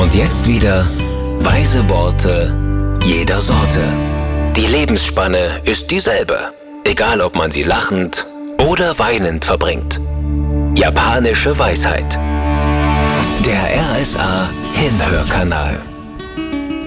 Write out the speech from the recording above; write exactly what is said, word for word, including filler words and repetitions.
Und jetzt wieder weise Worte jeder Sorte. Die Lebensspanne ist dieselbe, egal ob man sie lachend oder weinend verbringt. Japanische Weisheit. Der R S A Hinhörkanal.